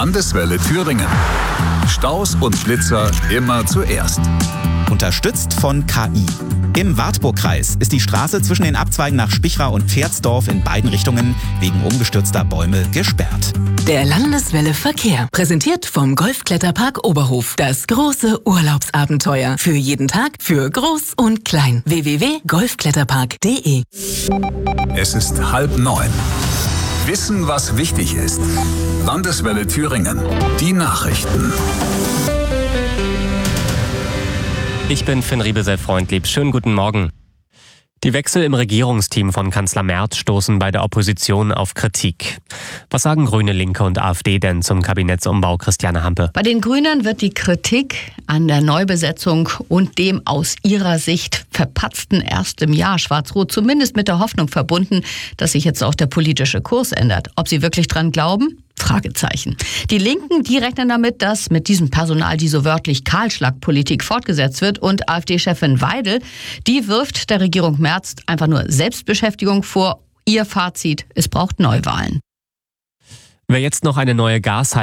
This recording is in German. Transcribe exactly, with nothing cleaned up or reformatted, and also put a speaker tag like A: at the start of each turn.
A: Landeswelle Thüringen. Staus und Schlitzer immer zuerst.
B: Unterstützt von K I. Im Wartburgkreis ist die Straße zwischen den Abzweigen nach Spichra und Pferdsdorf in beiden Richtungen wegen umgestürzter Bäume gesperrt.
C: Der Landeswelle Verkehr, präsentiert vom Golfkletterpark Oberhof. Das große Urlaubsabenteuer. Für jeden Tag, für groß und klein. w w w punkt golfkletterpark punkt de.
A: Es ist halb neun. Wissen, was wichtig ist. Landeswelle Thüringen. Die Nachrichten.
D: Ich bin Finn Riebesell-Freundlieb. Schönen guten Morgen. Die Wechsel im Regierungsteam von Kanzler Merz stoßen bei der Opposition auf Kritik. Was sagen Grüne, Linke und AfD denn zum Kabinettsumbau, Christiane Hampe?
E: Bei den Grünen wird die Kritik an der Neubesetzung und dem aus ihrer Sicht verpatzten erst im Jahr Schwarz-Rot zumindest mit der Hoffnung verbunden, dass sich jetzt auch der politische Kurs ändert. Ob sie wirklich dran glauben? Fragezeichen. Die Linken, die rechnen damit, dass mit diesem Personal die so wörtlich Kahlschlagpolitik fortgesetzt wird, und AfD-Chefin Weidel, die wirft der Regierung Merz einfach nur Selbstbeschäftigung vor. Ihr Fazit: Es braucht Neuwahlen.
D: Wer jetzt noch eine neue Gas